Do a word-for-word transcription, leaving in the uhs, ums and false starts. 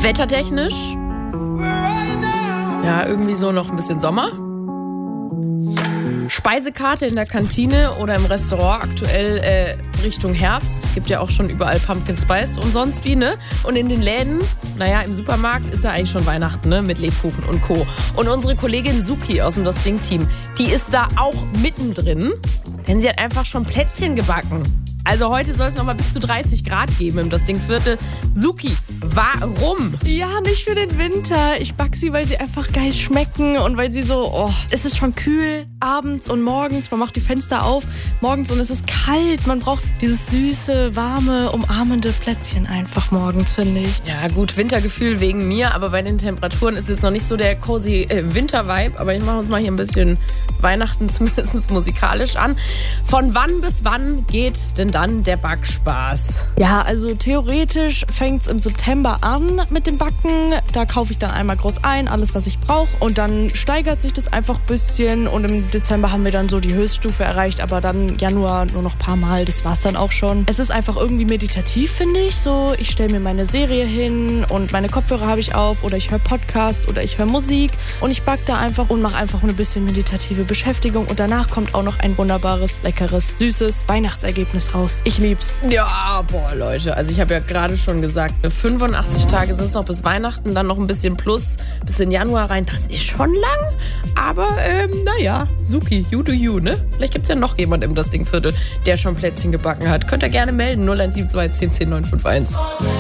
Wettertechnisch, ja, irgendwie so noch ein bisschen Sommer. Speisekarte in der Kantine oder im Restaurant aktuell äh, Richtung Herbst. Gibt ja auch schon überall Pumpkin Spice und sonst wie, ne? Und in den Läden, naja, im Supermarkt ist ja eigentlich schon Weihnachten, ne? Mit Lebkuchen und Co. Und unsere Kollegin Suki aus dem Das Ding-Team, die ist da auch mittendrin, denn sie hat einfach schon Plätzchen gebacken. Also heute soll es noch mal bis zu dreißig Grad geben im Das Ding-Viertel. Suki, warum? Ja, nicht für den Winter. Ich back sie, weil sie einfach geil schmecken und weil sie so, oh, es ist schon kühl abends und morgens. Man macht die Fenster auf morgens und es ist kalt. Man braucht dieses süße, warme, umarmende Plätzchen einfach morgens, finde ich. Ja gut, Wintergefühl wegen mir, aber bei den Temperaturen ist jetzt noch nicht so der cozy äh, Winter-Vibe. Aber ich mache uns mal hier ein bisschen Weihnachten zumindest musikalisch an. Von wann bis wann geht denn dann der Backspaß? Ja, also theoretisch fängt es im September an mit dem Backen. Da kaufe ich dann einmal groß ein, alles, was ich brauche. Und dann steigert sich das einfach ein bisschen. Und im Dezember haben wir dann so die Höchststufe erreicht. Aber dann Januar nur noch ein paar Mal. Das war's dann auch schon. Es ist einfach irgendwie meditativ, finde ich. So, ich stelle mir meine Serie hin und meine Kopfhörer habe ich auf. Oder ich höre Podcast oder ich höre Musik. Und ich backe da einfach und mache einfach ein bisschen meditative Beschäftigung. Und danach kommt auch noch ein wunderbares, leckeres, süßes Weihnachtsergebnis raus. Ich lieb's. Ja, boah, Leute. Also ich habe ja gerade schon gesagt, fünfundachtzig Tage sind es noch bis Weihnachten, dann noch ein bisschen plus bis in Januar rein. Das ist schon lang, aber ähm, naja, Suki, you do you, ne? Vielleicht gibt's ja noch jemand im Das Ding-Viertel, der schon Plätzchen gebacken hat. Könnt ihr gerne melden, null eins sieben zwei zehn zehn neun fünf eins.